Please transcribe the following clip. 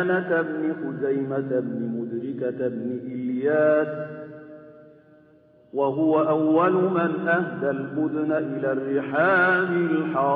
كنانة بن خزيمة بن مدركة بن إلياس، وهو أول من أهدى البدن إلى الرحام الحرام.